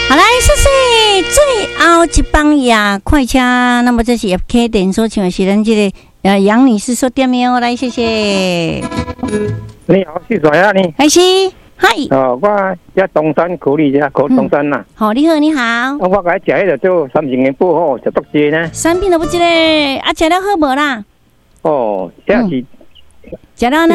好来，谢谢最后一班呀快车，那么这是 FK 点所请的是咱这个杨女士所点的哦，来谢谢。 你好，是谁啊你？ 还是嗨， 我在东山苦力家，东山呐。 好，你好，你好。 我该食迄个做三层的不好，食多济呢。 三品都不记咧，啊，食了好无啦？ 哦，这是食了呢？